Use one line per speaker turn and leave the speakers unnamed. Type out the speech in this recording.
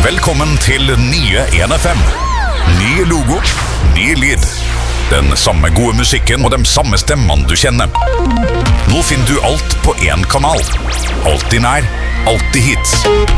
Velkommen til nye 1FM. Ny logo, ny lyd. Den samme gode musikken og de samme stemmene du kjenner. Nå finner du alt på én kanal. Alltid nær, alltid hits.